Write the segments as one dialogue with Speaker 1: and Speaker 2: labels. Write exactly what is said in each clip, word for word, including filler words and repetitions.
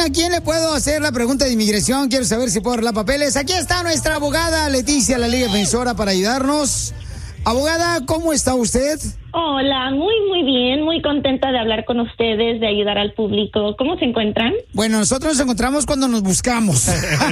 Speaker 1: ¿a quién le puedo hacer la pregunta de inmigración? Quiero saber si puedo arreglar papeles. Aquí está nuestra abogada Leticia, la Liga Defensora, para ayudarnos. Abogada, ¿cómo está usted?
Speaker 2: Hola, muy, muy bien. Muy contenta de hablar con ustedes, de ayudar al público. ¿Cómo se encuentran?
Speaker 1: Bueno, nosotros nos encontramos cuando nos buscamos.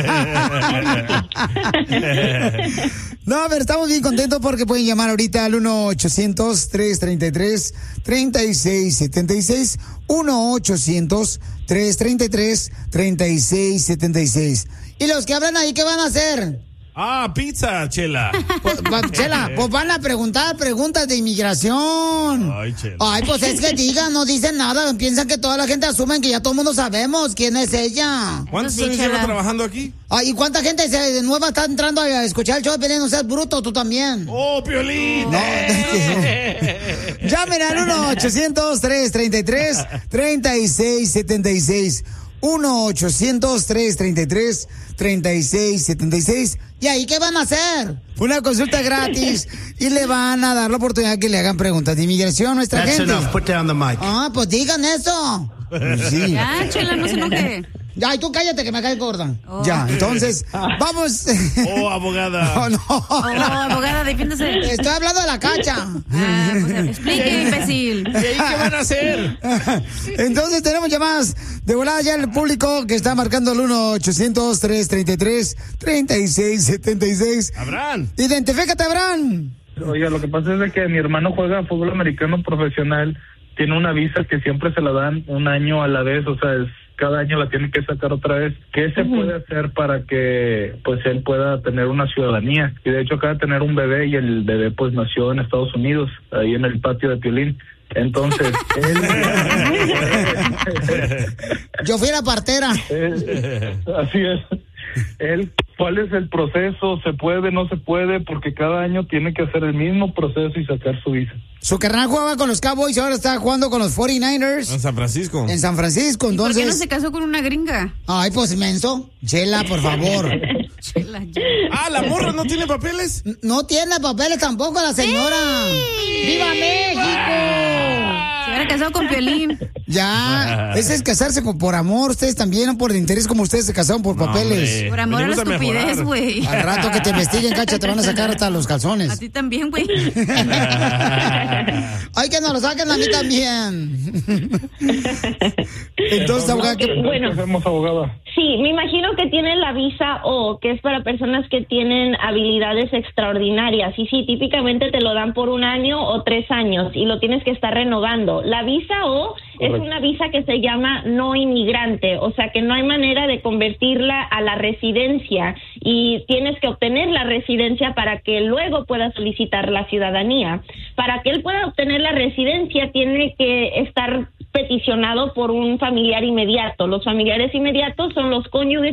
Speaker 1: No, pero estamos bien contentos porque pueden llamar ahorita al uno ochocientos, tres treinta y tres, treinta y seis setenta y seis. uno ochocientos, tres treinta y tres, treinta y seis setenta y seis. ¿Y los que hablan ahí qué van a hacer?
Speaker 3: Ah, pizza, Chela.
Speaker 1: Pues, Chela, pues van a preguntar preguntas de inmigración.
Speaker 3: Ay, Chela.
Speaker 1: Ay, pues es que digan, no dicen nada. Piensan que toda la gente asume que ya todo el mundo sabemos quién es ella.
Speaker 3: ¿Cuántos
Speaker 4: Sí,
Speaker 3: años
Speaker 4: Chela.
Speaker 3: lleva trabajando aquí?
Speaker 1: Ay, ¿y cuánta gente se, de nueva está entrando a escuchar el show de Piolín? No seas bruto, tú también.
Speaker 3: ¡Oh, Piolín!
Speaker 1: No, llamen al uno ochocientos, tres treinta y tres, treinta y seis setenta y seis. uno ochocientos, tres treinta y tres, treinta y seis setenta y seis. ¿Y ahí qué van a hacer? Una consulta gratis y le van a dar la oportunidad que le hagan preguntas de inmigración a nuestra
Speaker 5: That's
Speaker 1: gente.
Speaker 5: enough. Put down the mic.
Speaker 1: Ah, pues digan eso. Sí.
Speaker 4: Ya, Chela, no se enoje.
Speaker 1: Ya, y tú cállate que me cae gorda.
Speaker 4: Oh.
Speaker 1: Ya, entonces, vamos.
Speaker 3: ¡Oh, abogada!
Speaker 1: No, no.
Speaker 4: Oh, abogada, defiéndase.
Speaker 1: Estoy hablando de la cacha.
Speaker 4: Ah, pues explique, imbécil.
Speaker 3: ¿Y ahí qué van a hacer?
Speaker 1: Entonces tenemos llamadas de volada ya el público que está marcando el uno ochocientos, tres treinta y tres, treinta y seis setenta y seis.
Speaker 3: Abraham.
Speaker 1: Identifícate, Abraham.
Speaker 6: Oiga, lo que pasa es de que mi hermano juega fútbol americano profesional, tiene una visa que siempre se la dan un año a la vez, o sea, es, cada año la tiene que sacar otra vez. ¿Qué se puede hacer para que pues él pueda tener una ciudadanía? Y de hecho acaba de tener un bebé y el bebé pues nació en Estados Unidos, ahí en el patio de Piolín. Entonces, él...
Speaker 1: Yo fui la partera.
Speaker 6: él- así es. Él, ¿cuál es el proceso? ¿Se puede, no se puede? Porque cada año tiene que hacer el mismo proceso y sacar su visa.
Speaker 1: Su carnal jugaba con los Cowboys y ahora está jugando con los cuarenta y nueve ers
Speaker 3: En San Francisco.
Speaker 1: en San Francisco.
Speaker 4: ¿Y por
Speaker 1: Entonces,
Speaker 4: qué no se casó con una gringa?
Speaker 1: ay, pues menso. Chela, por favor.
Speaker 4: Chela, ya.
Speaker 3: Ah, ¿la morra no tiene papeles?
Speaker 1: N- No tiene papeles tampoco la señora. ¡Viva México!
Speaker 4: Se hubiera casado con Piolín.
Speaker 1: Ya, ese es casarse con- por amor. Ustedes también, no por interés como ustedes se casaron por
Speaker 3: No,
Speaker 1: papeles.
Speaker 3: hombre.
Speaker 4: Por amor a la
Speaker 3: Venimos a
Speaker 4: estupidez,
Speaker 3: mejorar.
Speaker 4: güey.
Speaker 1: Al rato que te investiguen, cacha, te van a sacar hasta los
Speaker 4: A
Speaker 1: calzones.
Speaker 4: ti también, güey.
Speaker 1: Ay, que nos lo saquen a mí también. Entonces, abogada, ¿qué-
Speaker 2: Bueno.
Speaker 6: ¿Qué hacemos, abogada?
Speaker 2: Sí, me imagino que tienen la visa O, que es para personas que tienen habilidades extraordinarias. Y sí, típicamente te lo dan por un año o tres años y lo tienes que estar renovando. La visa O es
Speaker 6: Correcto.
Speaker 2: una visa que se llama no inmigrante, o sea que no hay manera de convertirla a la residencia y tienes que obtener la residencia para que luego puedas solicitar la ciudadanía. Para que él pueda obtener la residencia tiene que estar peticionado por un familiar inmediato. Los familiares inmediatos son los cónyuges